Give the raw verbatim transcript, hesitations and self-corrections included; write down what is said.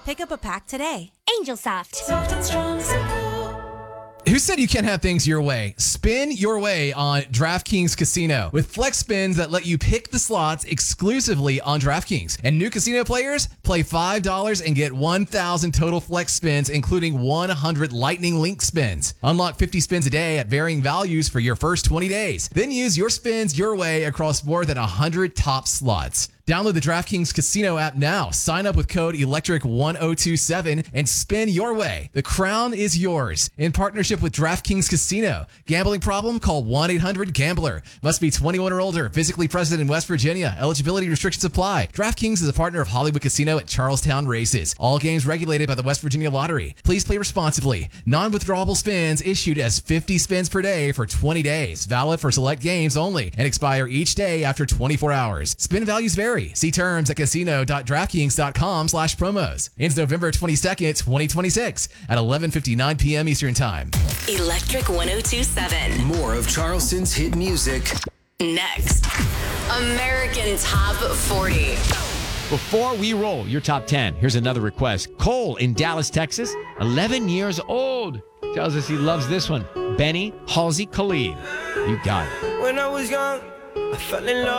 Pick up a pack today. Angel Soft. Soft and strong, simple. Who said you can't have things your way? Spin your way on DraftKings Casino with flex spins that let you pick the slots exclusively on DraftKings. And new casino players play five dollars and get one thousand total flex spins, including one hundred Lightning Link spins. Unlock fifty spins a day at varying values for your first twenty days. Then use your spins your way across more than one hundred top slots. Download the DraftKings Casino app now. Sign up with code electric one oh two seven and spin your way. The crown is yours. In partnership with DraftKings Casino. Gambling problem? Call one eight hundred gambler. Must be twenty-one or older. Physically present in West Virginia. Eligibility restrictions apply. DraftKings is a partner of Hollywood Casino at Charlestown Races. All games regulated by the West Virginia Lottery. Please play responsibly. Non-withdrawable spins issued as fifty spins per day for twenty days. Valid for select games only and expire each day after twenty-four hours. Spin values vary. See terms at casino.draftkings.com slash promos. Ends November twenty-second, twenty twenty-six at eleven fifty-nine p.m. Eastern Time. Electric one oh two seven. More of Charleston's hit music. Next. American Top forty. Before we roll your top ten, here's another request. Cole in Dallas, Texas, eleven years old. Tells us he loves this one. Benny Halsey Khalid. You got it. When I was young, I fell in love.